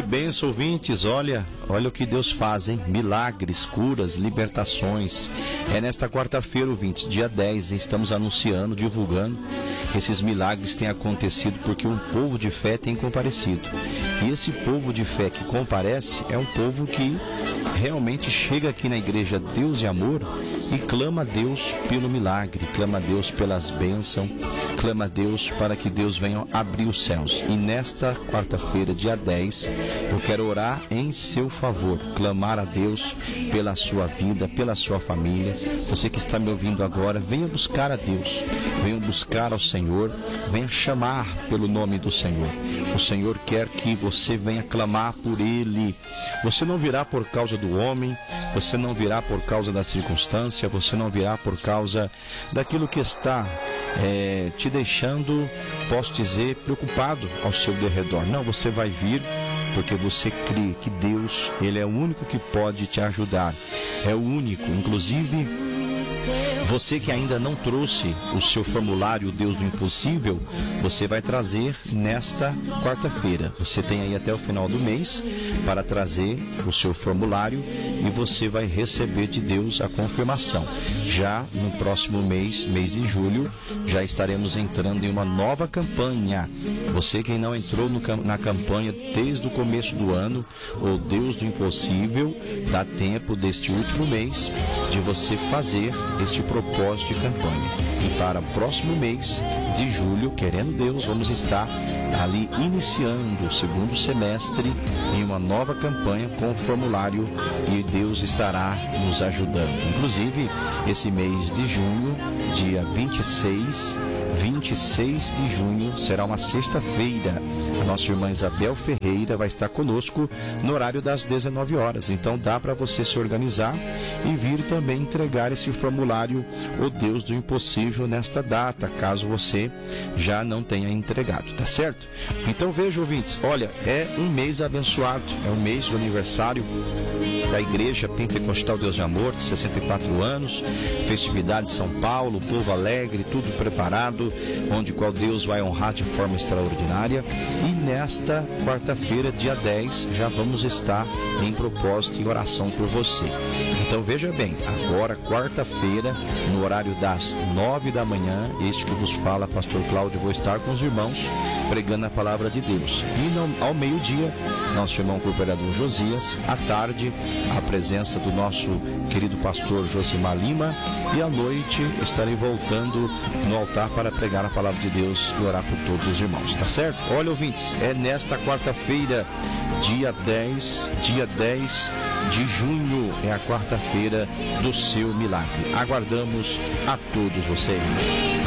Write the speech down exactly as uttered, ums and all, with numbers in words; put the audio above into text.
benção, ouvintes. Olha, olha o que Deus faz, hein? Milagres, curas, libertações. É nesta quarta-feira, ouvintes, dia dez, estamos anunciando, divulgando. Esses milagres têm acontecido porque um povo de fé tem comparecido. E esse povo de fé que comparece é um povo que realmente chega aqui na igreja Deus e Amor e clama a Deus pelo milagre, clama a Deus pelas bênçãos, clama a Deus para que Deus venha abrir os céus. E nesta quarta-feira, dia dez, eu quero orar em seu favor, clamar a Deus pela sua vida, pela sua família. Você que está me ouvindo agora, venha buscar a Deus, venha buscar ao Senhor, venha chamar pelo nome do Senhor. O Senhor quer que você venha clamar por Ele. Você não virá por causa do homem, você não virá por causa da circunstância, você não virá por causa daquilo que está é, te deixando, posso dizer, preocupado ao seu derredor. Não, você vai vir porque você crê que Deus, Ele é o único que pode te ajudar. É o único, inclusive... Você que ainda não trouxe o seu formulário Deus do Impossível, você vai trazer nesta quarta-feira. Você tem aí até o final do mês para trazer o seu formulário e você vai receber de Deus a confirmação. Já no próximo mês, mês de julho, já estaremos entrando em uma nova campanha. Você que não entrou no, na campanha desde o começo do ano, ou Deus do Impossível, dá tempo deste último mês de você fazer este propósito de campanha. E para o próximo mês de julho, querendo Deus, vamos estar ali iniciando o segundo semestre em uma nova campanha com o formulário e Deus estará nos ajudando. Inclusive, esse mês de junho, dia vinte e seis, vinte e seis de junho, será uma sexta-feira. A nossa irmã Isabel Ferreira vai estar conosco no horário das dezenove horas. Então dá para você se organizar e vir também entregar esse formulário, o Deus do Impossível, nesta data, caso você já não tenha entregado, tá certo? Então veja, ouvintes, olha, é um mês abençoado, é um mês do aniversário da Igreja Pentecostal Deus de Amor, de sessenta e quatro anos, festividade de São Paulo, povo alegre, tudo preparado, onde qual Deus vai honrar de forma extraordinária. E nesta quarta-feira, dia dez, já vamos estar em propósito e oração por você. Então veja bem, agora quarta-feira, no horário das nove da manhã, este que vos fala, pastor Cláudio, vou estar com os irmãos pregando a palavra de Deus. E no, ao meio-dia, nosso irmão cooperador Josias, à tarde, a presença do nosso querido pastor Josimar Lima, e à noite estarei voltando no altar para pregar a palavra de Deus e orar por todos os irmãos, tá certo? Olha, ouvintes, é nesta quarta-feira, dia dez, dia dez de junho, é a quarta-feira do seu milagre. Aguardamos a todos vocês.